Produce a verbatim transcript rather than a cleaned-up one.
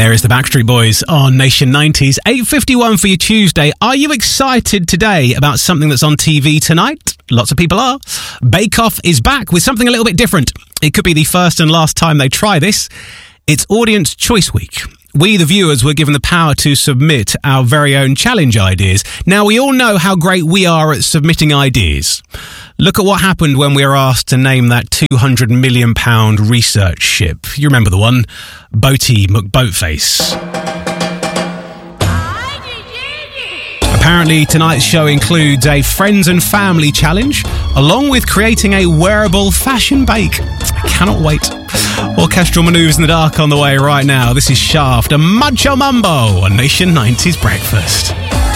There is the Backstreet Boys on Nation nineties. eight fifty-one for your Tuesday. Are you excited today about something that's on T V tonight? Lots of people are. Bake Off is back with something a little bit different. It could be the first and last time they try this. It's Audience Choice Week. We, the viewers, were given the power to submit our very own challenge ideas. Now, we all know how great we are at submitting ideas. Look at what happened when we were asked to name that two hundred million pound research ship. You remember the one? Boaty McBoatface. Apparently, tonight's show includes a friends and family challenge, along with creating a wearable fashion bake. I cannot wait. Orchestral manoeuvres in the dark on the way right now. This is Shaft and Macho Mambo on Nation nineties Breakfast.